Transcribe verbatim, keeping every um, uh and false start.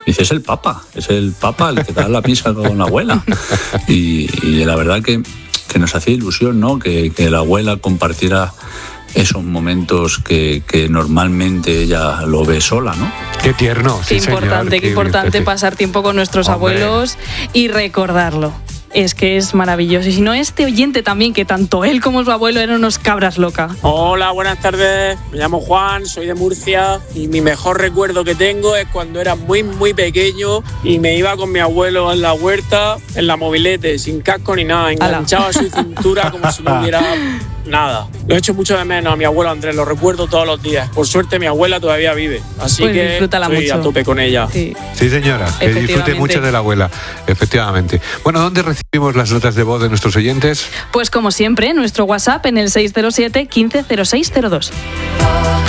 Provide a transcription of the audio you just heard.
Dice, es el Papa, es el Papa el que da la misa con la abuela. Y, y la verdad que, que nos hacía ilusión, ¿no? Que, que la abuela compartiera esos momentos que, que normalmente ella lo ve sola, ¿no? Qué tierno, sí, Qué importante, señor, qué, qué importante sí. pasar tiempo con nuestros Hombre. abuelos y recordarlo. Es que es maravilloso. Y si no, este oyente también, que tanto él como su abuelo eran unos cabras loca. Hola, buenas tardes. Me llamo Juan, soy de Murcia y mi mejor recuerdo que tengo es cuando era muy, muy pequeño y me iba con mi abuelo en la huerta, en la mobilete, sin casco ni nada, enganchado a su cintura como si no hubiera nada. Lo echo mucho de menos a mi abuelo Andrés, lo recuerdo todos los días. Por suerte mi abuela todavía vive, así Pues que disfrútala estoy mucho. a tope con ella. Sí. Sí, señora, que disfrute Efectivamente. mucho de la abuela, efectivamente. Bueno, ¿dónde recibimos las notas de voz de nuestros oyentes? Pues como siempre, nuestro WhatsApp en el seis cero siete, quince cero seis cero dos.